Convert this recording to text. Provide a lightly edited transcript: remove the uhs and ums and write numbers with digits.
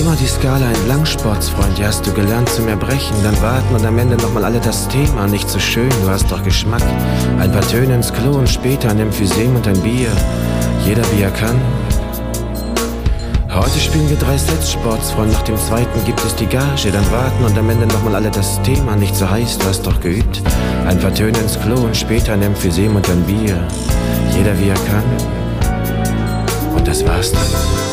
immer die Skala entlang, Sportsfreund, die hast du gelernt zum Erbrechen. Dann warten und am Ende nochmal alle das Thema. Nicht so schön, du hast doch Geschmack. Ein paar Töne ins Klo und später ein Emphysem und ein Bier. Jeder wie er kann. Heute spielen wir 3 Sets, Sportsfreund, nach dem zweiten gibt es die Gage. Dann warten und am Ende nochmal alle das Thema. Nicht so heiß, du hast doch geübt. Ein paar Töne ins Klo und später ein Emphysem und ein Bier. Jeder wie er kann. Und das war's dann.